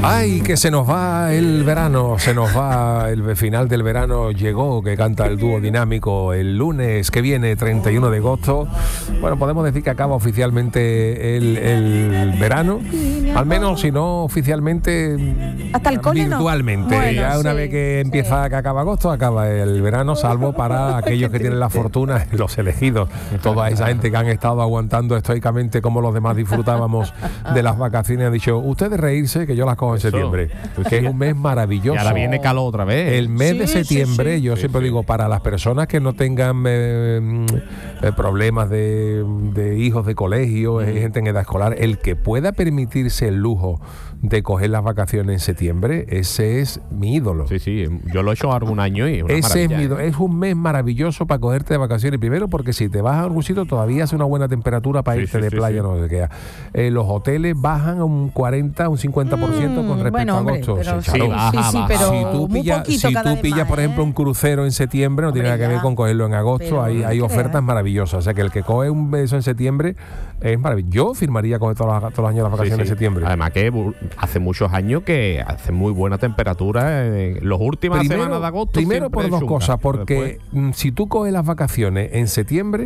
Ay, que se nos va el verano, se nos va el final del verano, llegó, que canta el dúo dinámico el lunes que viene, 31 de agosto. Bueno, podemos decir que acaba oficialmente el verano, al menos si no oficialmente, hasta el cole virtualmente. No. Bueno, ya una sí, vez que empieza, que acaba agosto, acaba el verano, salvo para aquellos que tienen la fortuna, los elegidos, toda esa gente que han estado aguantando estoicamente como los demás disfrutábamos de las vacaciones. Han dicho, ustedes reírse, que yo las cojo en septiembre, que es un mes maravilloso. Y ahora viene calor otra vez. El mes de septiembre, yo siempre digo, para las personas que no tengan problemas de hijos de colegio, gente en edad escolar, el que pueda permitirse el lujo de coger las vacaciones en septiembre, ese es mi ídolo. Sí, yo lo he hecho algún año y una ese es maravilla, mi ídolo. Es un mes maravilloso para cogerte de vacaciones. Primero porque si te vas a algún sitio todavía hace una buena temperatura para irte de playa, no sé qué. Los hoteles bajan a un 40, un 50% con respecto a agosto. Pero pero si tú pillas, por ejemplo, un crucero en septiembre, no tiene nada que ver con cogerlo en agosto. Pero hay ofertas maravillosas. O sea que el que coge un beso en septiembre es maravilloso. Yo firmaría coger todos los años las vacaciones en septiembre. Además que hace muchos años que hace muy buena temperatura en las últimas semanas de agosto. Primero por dos cosas, porque si tú coges las vacaciones en septiembre,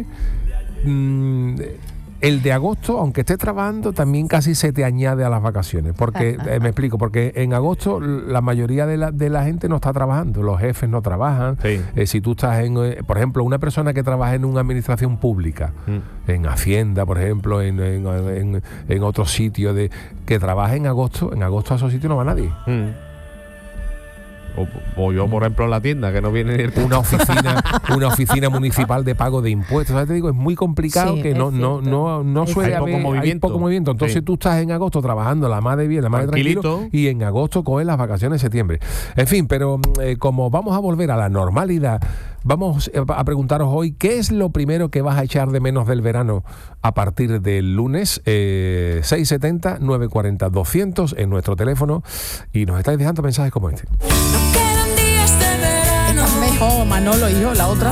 el de agosto, aunque estés trabajando, también casi se te añade a las vacaciones. Porque, me explico, porque en agosto la mayoría de la gente no está trabajando, los jefes no trabajan. Si tú estás por ejemplo, una persona que trabaja en una administración pública, en Hacienda, por ejemplo, en otro sitio que trabaja en agosto a esos sitios no va nadie. O yo, por ejemplo, en la tienda, que no viene ni una oficina municipal de pago de impuestos. ¿Sabes? Te digo, es muy complicado, que no suele haber poco movimiento. Entonces tú estás en agosto trabajando la más de bien, la más de tranquilo, y en agosto coges las vacaciones de septiembre. En fin, pero como vamos a volver a la normalidad, vamos a preguntaros hoy qué es lo primero que vas a echar de menos del verano a partir del lunes. 670-940-200 en nuestro teléfono, y nos estáis dejando mensajes como este. Mejor Manolo, hijo, la otra.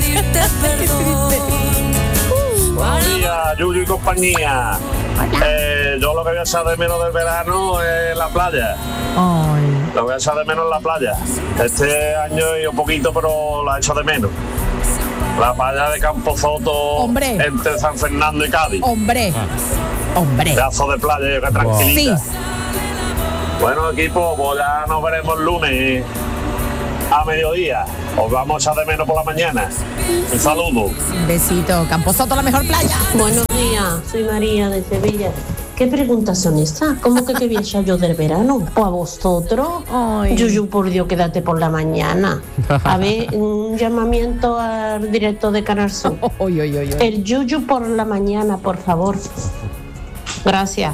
Buenos días, Yuyu y compañía. Yo lo que voy a echar de menos del verano es la playa. Lo voy a echar de menos en la playa. Este año y un poquito, pero la he hecho de menos. La playa de Camposoto, entre San Fernando y Cádiz. Hombre. Pedazo de playa, que tranquilita. Sí. Bueno, equipo, pues ya nos veremos el lunes a mediodía. Os vamos a echar de menos por la mañana. Un saludo. Un besito. Camposoto, la mejor playa. Buenos días, soy María de Sevilla. ¿Qué preguntas son estas? ¿Cómo que qué voy a echar yo del verano? ¿O a vosotros? Yuyu, por Dios, quédate por la mañana. A ver, un llamamiento al director de Canal Sur. El Yuyu por la mañana, por favor. Gracias.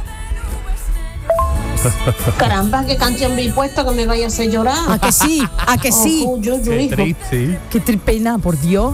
Caramba, qué canción me he puesto que me vaya a hacer llorar. ¿A que sí? ¿A que sí? Qué triste. Qué pena, por Dios.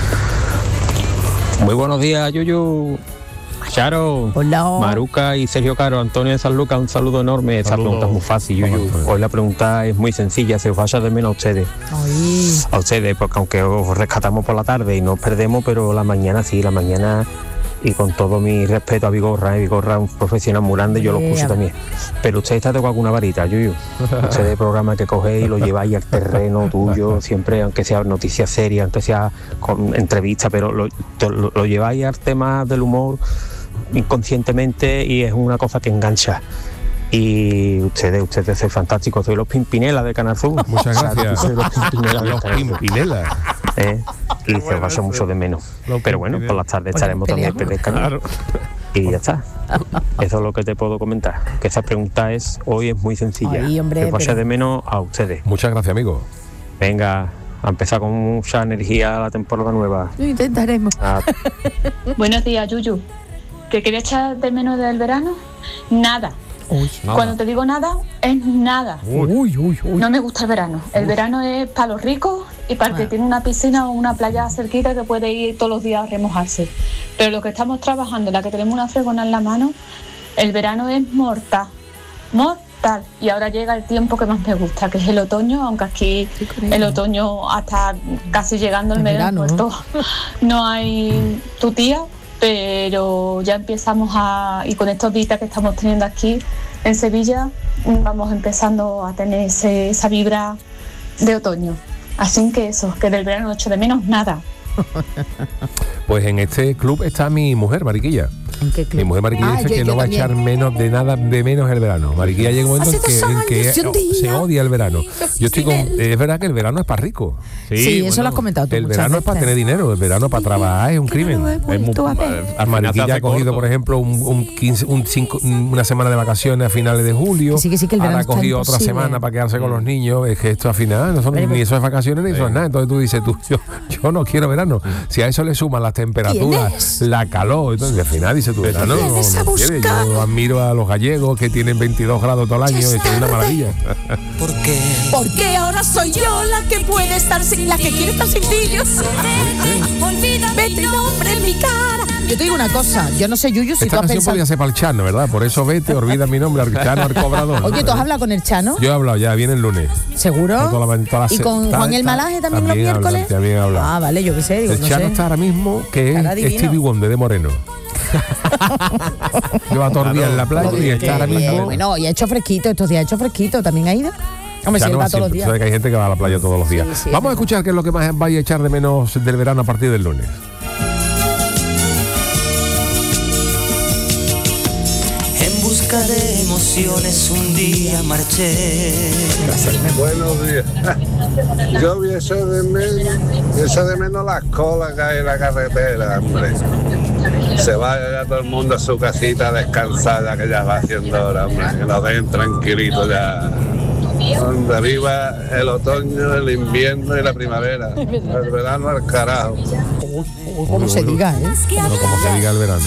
Muy buenos días, Yuyu. Charo, hola. Maruca y Sergio Caro, Antonio de San Lucas, un saludo enorme. Esta pregunta es muy fácil, Yuyu. Hoy la pregunta es muy sencilla, se os vaya de menos a ustedes. A ustedes, porque aunque os rescatamos por la tarde y nos perdemos, pero la mañana sí, la mañana. Y con todo mi respeto a Vigorra, Vigorra es un profesional muy grande, yo lo escucho también. Pero usted está tocando alguna varita, Yuyu. Usted el programa que cogéis y lo lleváis al terreno tuyo, siempre, aunque sea noticias serias, aunque sea con entrevistas, pero lo lleváis al tema del humor inconscientemente, y es una cosa que engancha. Y ustedes son fantásticos, soy los Pimpinela de Canal Sur. Muchas gracias. Soy los Pimpinela de Canal Sur. Pimpinela. Y se os va mucho de menos. Pero bueno, por las tardes estaremos también pescando. Y ya está. Eso es lo que te puedo comentar. Que esa pregunta hoy es muy sencilla. Que os vaya de menos a ustedes. Muchas gracias, amigo. Venga, a empezar con mucha energía la temporada nueva. Lo intentaremos. Buenos días, Yuyu. ¿Qué quería echar de menos del verano? Nada. Cuando te digo nada, es nada. No me gusta el verano. El verano es para los ricos y para el que tiene una piscina o una playa cerquita que puede ir todos los días a remojarse. Pero los que estamos trabajando, la que tenemos una fregona en la mano, el verano es mortal. Y ahora llega el tiempo que más me gusta, que es el otoño, aunque aquí el otoño hasta casi llegando el mes del puerto no hay tu tía. pero ya empezamos y con estos días que estamos teniendo aquí en Sevilla, vamos empezando a tener esa vibra de otoño. Así que eso, que del verano no echo de menos nada. Pues en este club está mi mujer, Mariquilla. ¿En qué club? Mi mujer Mariquilla dice que no va a echar menos de menos el verano. Mariquilla llega un momento en que se odia el verano. Yo estoy es verdad que el verano es para rico. Sí, eso lo has comentado tú. El verano es para tener dinero, el verano para trabajar es un crimen. Mariquilla ha cogido, por ejemplo, una semana de vacaciones a finales de julio. Que el verano ahora ha cogido otra semana para quedarse con los niños. Es que esto al final no son ni eso es vacaciones ni eso es nada. Entonces tú dices, yo no quiero verano. Si a eso le suman las temperaturas, la calor, entonces al final dice tu verano no quiere. Yo admiro a los gallegos que tienen 22 grados todo el año, es una maravilla. ¿Por qué? Porque ahora soy yo la que puede estar sin, la que quiere estar sin ti. Vete, nombre en mi cara. Yo te digo una cosa, yo no sé, Yuyu, si esta tú has canción pensado... podía ser para el Chano, ¿verdad? Por eso vete, olvida mi nombre, al Chano, al cobrador. Oye, ¿tú has hablado con el Chano? Yo he hablado ya, viene el lunes. ¿Seguro? ¿Y con Juan el Malaje también los miércoles? También he hablado. Ah, vale, yo qué sé. Digo, el Chano está ahora mismo, que es Stevie Wonder de Moreno. Lleva todo el día en la playa y está ahora mismo... Bueno, y ha hecho fresquito, estos días ha hecho fresquito, ¿también ha ido? Hombre, si él va todos los días. Sabes que hay gente que va a la playa todos los días. Sí, vamos a escuchar qué es lo que más vaya a echar de menos del verano a partir del lunes. En busca de emociones un día marché. Buenos días. Yo voy a echar de menos las colas que hay en la carretera, hombre. Se vaya ya todo el mundo a su casita a descansar, ya que ya va haciendo hora, hombre. Que nos dejen tranquilitos ya. Donde viva el otoño, el invierno y la primavera. El verano al carajo. Como se diga, ¿eh? Como se diga el verano.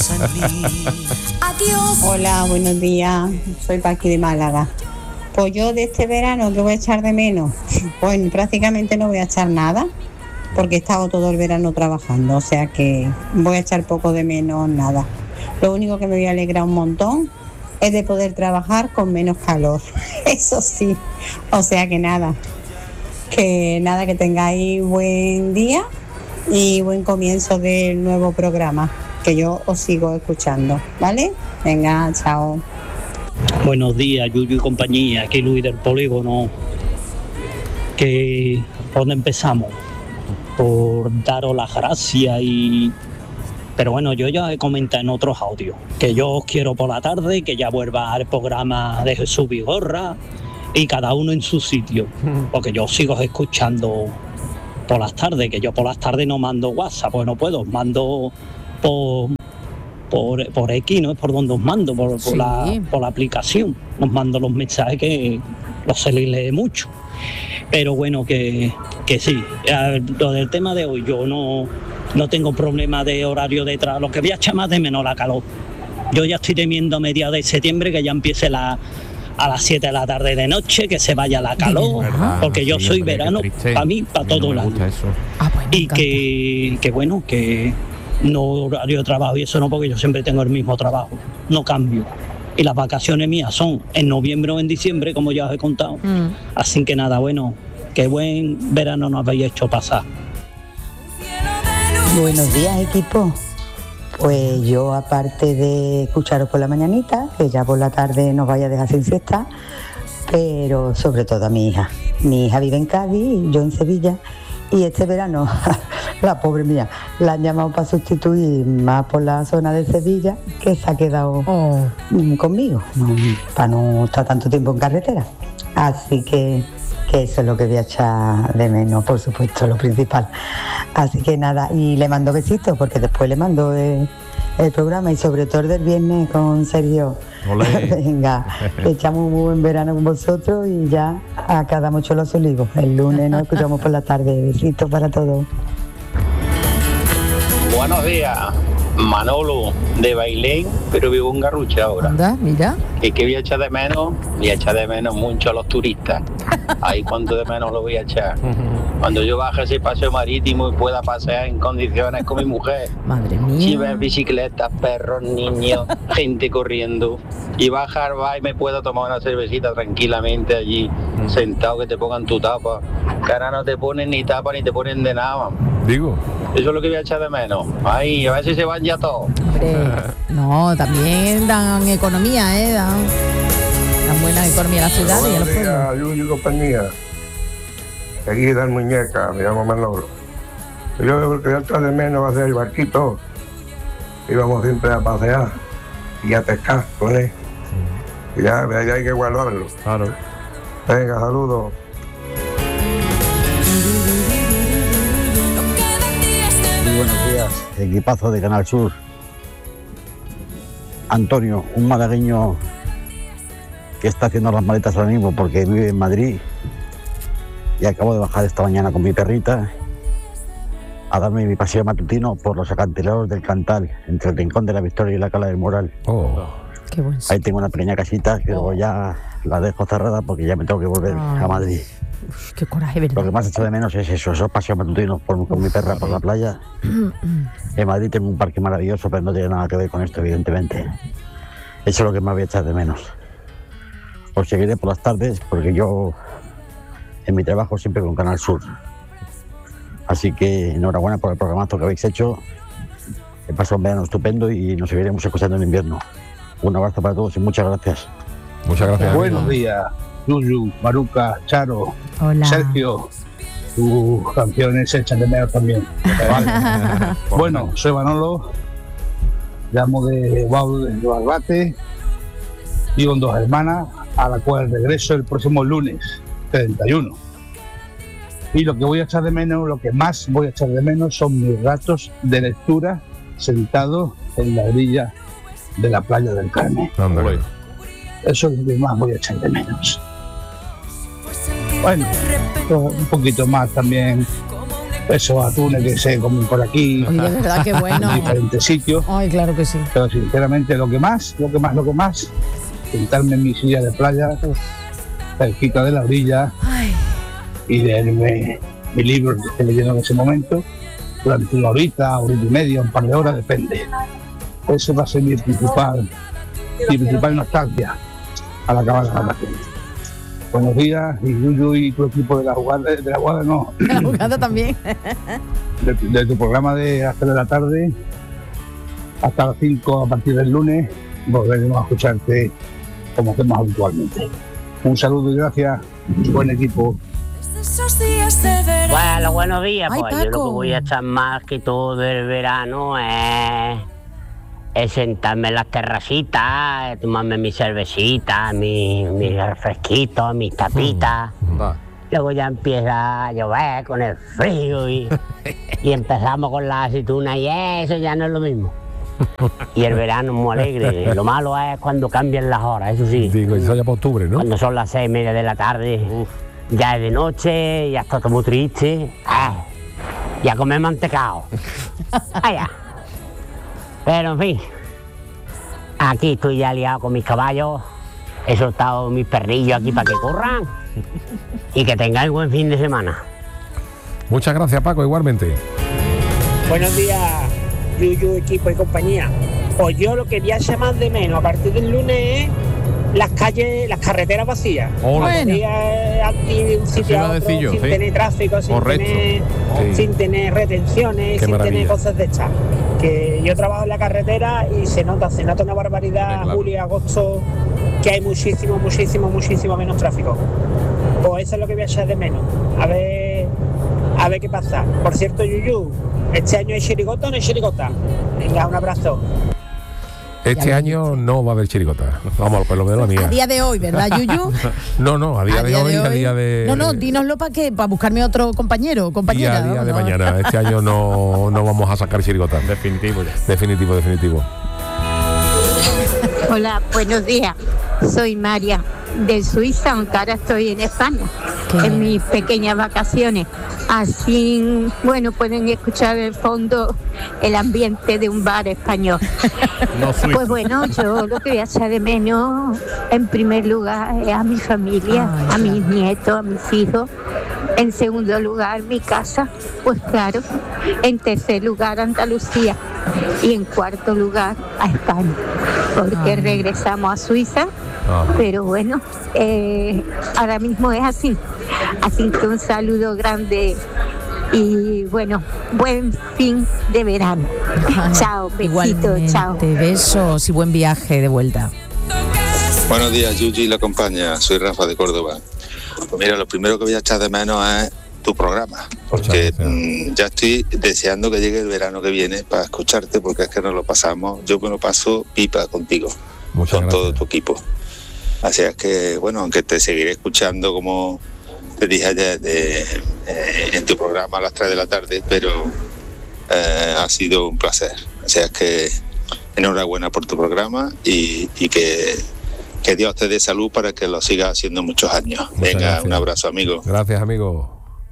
Hola, buenos días. Soy Paqui de Málaga. Pues yo de este verano, ¿qué voy a echar de menos? Pues prácticamente no voy a echar nada, porque he estado todo el verano trabajando. O sea que voy a echar poco de menos nada. Lo único que me voy a alegrar un montón es de poder trabajar con menos calor. Eso sí. O sea que nada, que tengáis buen día y buen comienzo del nuevo programa, que yo os sigo escuchando, ¿vale? Venga, chao. Buenos días, Yuyu y compañía, aquí Luis del Polígono. Que ¿por dónde empezamos? Por daros las gracias pero bueno, yo ya he comentado en otros audios que yo os quiero por la tarde, que ya vuelva al programa de Jesús Vigorra y cada uno en su sitio, porque yo sigo escuchando por las tardes, que yo por las tardes no mando WhatsApp, pues no puedo, mando por X, no es por donde os mando, por la aplicación, os mando los mensajes que los se les lee mucho. Pero bueno, que sí, lo del tema de hoy, yo no tengo problema de horario de trabajo, lo que voy a echar más de menos la calor. Yo ya estoy temiendo a mediados de septiembre que ya empiece a las 7 de la tarde de noche, que se vaya la calor, porque yo soy verano para mí, para todo el año. Y que bueno, que no horario de trabajo y eso no, porque yo siempre tengo el mismo trabajo, no cambio. Y las vacaciones mías son en noviembre o en diciembre, como ya os he contado. Así que nada, bueno, qué buen verano nos habéis hecho pasar. Buenos días, equipo. Pues yo, aparte de escucharos por la mañanita, que ya por la tarde nos vaya a dejar sin siesta, pero sobre todo a mi hija. Mi hija vive en Cádiz, yo en Sevilla, y este verano, la pobre mía, la han llamado para sustituir más por la zona de Sevilla, que se ha quedado conmigo, para no estar tanto tiempo en carretera. Así que eso es lo que voy a echar de menos, por supuesto, lo principal. Así que nada, y le mando besitos, porque después le mando el programa, y sobre todo el del viernes con Sergio. Venga, echamos un buen verano con vosotros y ya a cada mucho los olivos. El lunes nos escuchamos por la tarde. Besitos para todos. Buenos días, Manolo de Bailén, pero vivo en Garrucha ahora. Anda, mira. ¿Y qué voy a echar de menos? Voy a echar de menos mucho a los turistas. Ahí cuánto de menos lo voy a echar. Cuando yo baje ese paseo marítimo y pueda pasear en condiciones con mi mujer. Madre mía. Si ves bicicletas, perros, niños, gente corriendo. Y bajar, va y me puedo tomar una cervecita tranquilamente allí, sentado, que te pongan tu tapa. Que ahora no te ponen ni tapa ni te ponen de nada. Digo. Eso es lo que voy a echar de menos. Ay, a ver si se van ya todos. Hombre, no, también dan economía, dan buena economía a la ciudad y a los pueblos. Yuyu y compañía. Aquí dan muñeca, me llamo Manolo. Yo lo que voy a echar de menos va a ser el barquito. Íbamos siempre a pasear y a pescar con él. Y ya hay que guardarlo. Claro. Venga, saludos. Muy buenos días, equipazo de Canal Sur. Antonio, un malagueño que está haciendo las maletas ahora mismo porque vive en Madrid y acabo de bajar esta mañana con mi perrita a darme mi paseo matutino por los acantilados del Cantal, entre el Rincón de la Victoria y la Cala del Moral. Qué bueno. Ahí tengo una pequeña casita que luego ya la dejo cerrada porque ya me tengo que volver a Madrid. Uf, qué coraje, ¿verdad? Lo que más echo de menos es eso, esos paseos matutinos con mi perra por la playa. En Madrid tengo un parque maravilloso, pero no tiene nada que ver con esto, evidentemente. Eso es lo que más voy a echar de menos. Os seguiré por las tardes porque yo en mi trabajo siempre con Canal Sur. Así que enhorabuena por el programazo que habéis hecho. He pasado un verano estupendo y nos seguiremos escuchando en invierno. Un abrazo para todos y muchas gracias. Muchas gracias. Buenos días, Yuyu, Maruca, Charo, hola. Sergio. Tus canciones se echan de menos también. Bueno, soy Manolo, llamo de Barbate, vivo en Dos Hermanas, a la cual regreso el próximo lunes 31. Y lo que voy a echar de menos, lo que más voy a echar de menos son mis ratos de lectura sentado en la orilla de la playa del Carmen. Ándale. Eso es lo que más voy a echar de menos. Bueno, un poquito más también esos atunes que se comen por aquí. Oye, de verdad que bueno. En diferentes sitios. Ay, claro que sí. Pero sinceramente lo que más, sentarme en mi silla de playa, cerquita de la orilla. Ay. Y leerme mi libro que estoy leyendo en ese momento durante una horita y media, un par de horas, depende. Eso va a ser mi principal nostalgia al acabar la vacación. Buenos días, y Yuyu y tu equipo de la jugada no. La jugada también. De tu programa de hasta de la tarde hasta las 5 a partir del lunes volveremos a escucharte como hacemos habitualmente. Un saludo y gracias, buen equipo. Bueno, buenos días. Ay, pues Paco. yo lo que voy a echar más que todo del verano es sentarme en las terracitas, tomarme mi cervecita, mi refresquito, mis tapitas. Luego ya empieza a llover con el frío y empezamos con la aceituna y eso ya no es lo mismo. Y el verano es muy alegre. Lo malo es cuando cambian las horas, eso sí. Digo, eso ya por octubre, ¿no? Cuando son las 6:30 de la tarde, ya es de noche, ya está todo muy triste. Ya comer mantecao. Allá. Pero en fin, aquí estoy ya liado con mis caballos. He soltado mis perrillos aquí para que corran. Y que tengáis buen fin de semana. Muchas gracias, Paco, igualmente. Buenos días, Yuyu, equipo y compañía. Pues yo lo que voy a echar más de menos a partir del lunes es las calles, las carreteras vacías. Bueno. Aquí de un sitio a otro, sin tener tráfico, sin tener retenciones, sin tener cosas de estas. Que yo trabajo en la carretera y se nota una barbaridad, julio y agosto, que hay muchísimo menos tráfico. Pues eso es lo que voy a echar de menos. A ver qué pasa. Por cierto, Yuyu, ¿este año hay chirigota o no hay chirigota? Venga, un abrazo. Este año no va a haber chirigota. Vamos, por lo menos la mía. A día de hoy, ¿verdad, Yuyu? No, a día de hoy, a día de... No, dínoslo para buscarme otro compañero o compañera. Y a día de mañana. Este año no vamos a sacar chirigota. Definitivo. Hola, buenos días. Soy María de Suiza, aunque ahora estoy en España, en mis pequeñas vacaciones. Así, bueno, pueden escuchar en fondo el ambiente de un bar español. Pues bueno, yo lo que voy a echar de menos, en primer lugar, es a mi familia, a mis nietos, a mis hijos. En segundo lugar, mi casa, pues claro. En tercer lugar, Andalucía. Y en cuarto lugar, a España. Porque regresamos a Suiza. Pero bueno, ahora mismo es así. Así que un saludo grande Y bueno, buen fin de verano. Chao, besito, chao. Besos y buen viaje de vuelta. Buenos días, Yuyu y la compañía. Soy Rafa de Córdoba. Pues mira, lo primero que voy a echar de menos es tu programa, porque ya estoy deseando que llegue el verano que viene para escucharte, porque es que nos lo pasamos, yo me lo paso pipa contigo, con todo tu equipo. Así es que, bueno, aunque te seguiré escuchando como te dije ayer en tu programa a las 3 de la tarde, pero ha sido un placer. Así es que enhorabuena por tu programa y que Dios te dé salud para que lo sigas haciendo muchos años. Venga, un abrazo, amigo. Gracias, amigo.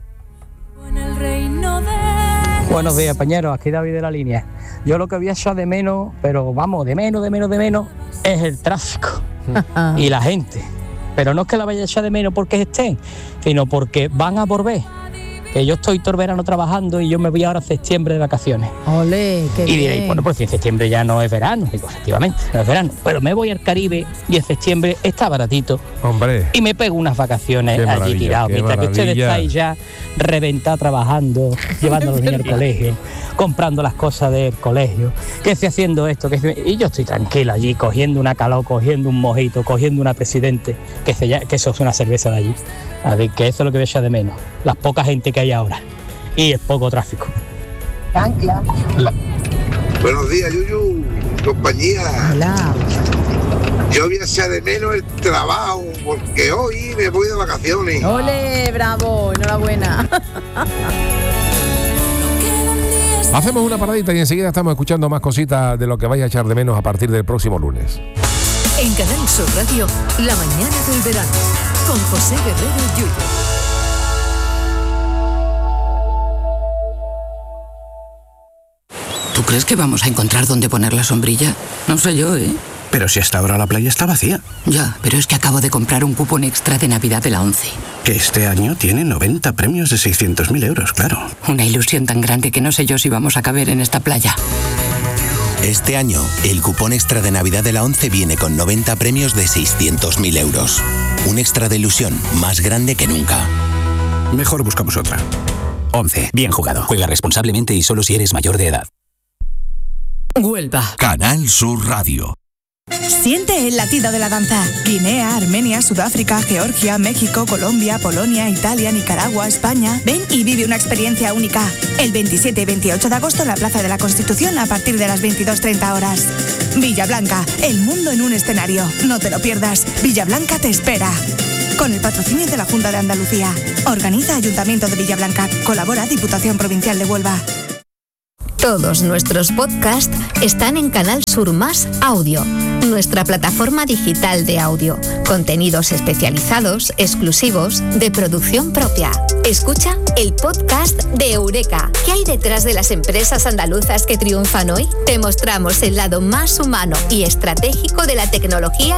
Buenos días, pañeros, aquí David de la línea. Yo lo que voy a echar de menos, pero vamos, de menos, es el tráfico y la gente. Pero no es que la vaya a echar de menos porque estén, sino porque van a volver. Que yo estoy todo el verano trabajando y yo me voy ahora a septiembre de vacaciones. Olé, qué bien. Y diréis, bueno, pues en septiembre ya no es verano. Digo, efectivamente, no es verano. Pero me voy al Caribe y en septiembre está baratito. Hombre. Y me pego unas vacaciones allí tirado. Mientras que ustedes estáis ya reventados trabajando, llevando a los niños al colegio, comprando las cosas del colegio, que estoy haciendo esto, y yo estoy tranquila allí, cogiendo una calor, cogiendo un mojito, cogiendo una Presidente, que eso es una cerveza de allí. Así que eso es lo que voy a echar de menos, las poca gente que hay ahora y el poco tráfico. Buenos días, Yuyu, compañía. Hola. Yo voy a echar de menos el trabajo porque hoy me voy de vacaciones. ¡Ole, bravo! Enhorabuena. Hacemos una paradita y enseguida estamos escuchando más cositas de lo que vais a echar de menos a partir del próximo lunes. En Canal Sur Radio, La Mañana del Verano, con José Guerrero Yuyu. ¿Tú crees que vamos a encontrar dónde poner la sombrilla? No sé yo, ¿eh? Pero si hasta ahora la playa está vacía. Ya, pero es que acabo de comprar un cupón extra de Navidad de la ONCE. Que este año tiene 90 premios de 600.000 euros, claro. Una ilusión tan grande que no sé yo si vamos a caber en esta playa. Este año, el cupón extra de Navidad de la ONCE viene con 90 premios de 600.000 euros. Un extra de ilusión más grande que nunca. Mejor buscamos otra. ONCE, bien jugado. Juega responsablemente y solo si eres mayor de edad. Huelva. Canal Sur Radio. Siente el latido de la danza. Guinea, Armenia, Sudáfrica, Georgia, México, Colombia, Polonia, Italia, Nicaragua, España. Ven y vive una experiencia única. El 27 y 28 de agosto en la Plaza de la Constitución a partir de las 22:30 horas. Villablanca, el mundo en un escenario. No te lo pierdas. Villablanca te espera. Con el patrocinio de la Junta de Andalucía. Organiza Ayuntamiento de Villablanca. Colabora Diputación Provincial de Huelva. Todos nuestros podcasts están en Canal Sur Más Audio, nuestra plataforma digital de audio. Contenidos especializados, exclusivos, de producción propia. Escucha el podcast de Eureka. ¿Qué hay detrás de las empresas andaluzas que triunfan hoy? Te mostramos el lado más humano y estratégico de la tecnología